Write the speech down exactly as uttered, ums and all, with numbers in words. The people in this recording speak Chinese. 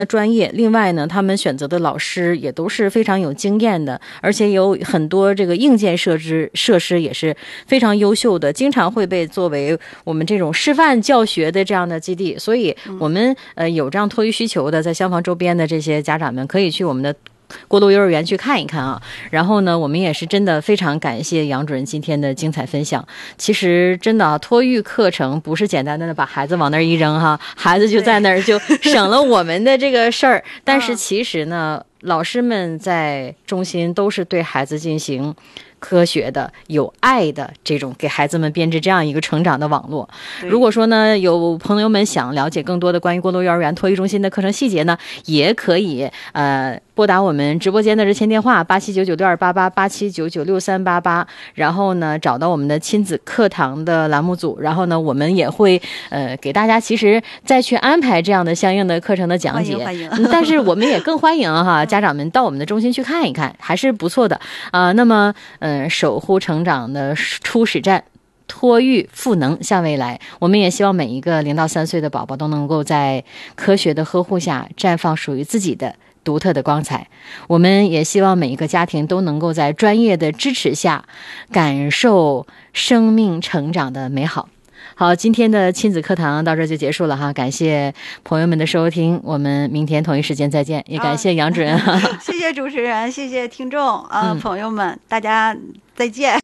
专业，另外呢，他们选择的老师也都是非常有经验的，而且有很多这个硬件设施设施也是非常优秀的，经常会被作为我们这种示范教学的这样的基地。所以我们呃有这样托育需求的，在厢房周边的这些家长们可以去我们的过渡幼儿园去看一看啊。然后呢，我们也是真的非常感谢杨主任今天的精彩分享。其实真的啊，托育课程不是简单的把孩子往那儿一扔哈，孩子就在那儿就省了我们的这个事儿。但是其实呢，老师们在中心都是对孩子进行科学的、有爱的这种给孩子们编织这样一个成长的网络。如果说呢，有朋友们想了解更多的关于过渡幼儿园托育中心的课程细节呢，也可以呃拨打我们直播间的热线电话八七九九六二八八八七九九六三八八，然后呢找到我们的亲子课堂的栏目组，然后呢我们也会呃给大家其实再去安排这样的相应的课程的讲解。 欢迎欢迎但是我们也更欢迎哈家长们到我们的中心去看一看，还是不错的啊、呃。那么嗯、呃，守护成长的初始站。托育赋能向未来，我们也希望每一个零到三岁的宝宝都能够在科学的呵护下绽放属于自己的独特的光彩。我们也希望每一个家庭都能够在专业的支持下感受生命成长的美好。好，今天的亲子课堂到这就结束了哈，感谢朋友们的收听，我们明天同一时间再见，也感谢杨主任、啊、 谢谢主持人，谢谢听众啊、呃嗯，朋友们，大家再见。